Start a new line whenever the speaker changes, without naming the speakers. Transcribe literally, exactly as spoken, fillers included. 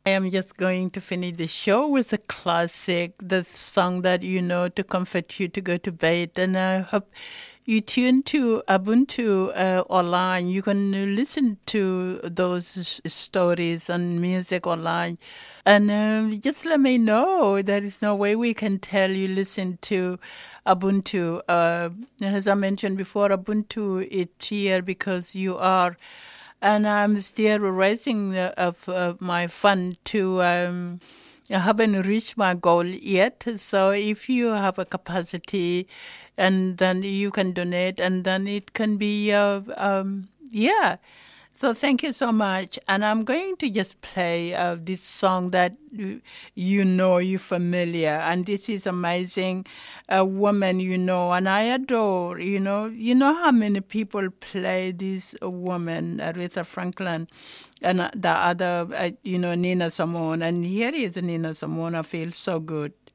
I am just going to finish the show with a classic, the song that you know to comfort you to go to bed. And I hope you tune to Ubuntu uh, online. You can listen to those stories and music online. And uh, just let me know. There is no way we can tell you listen to Ubuntu. Uh, as I mentioned before, Ubuntu is here because you are. And I'm still raising uh, of uh, my fund to. Um, I haven't reached my goal yet. So if you have a capacity, and then you can donate, and then it can be, uh, um, yeah. So thank you so much. And I'm going to just play uh, this song that you, you know, you're familiar. And this is amazing. A woman, you know, and I adore, you know. You know how many people play this woman, Aretha Franklin, and uh, the other, uh, you know, Nina Simone. And here is Nina Simone. I feel so good.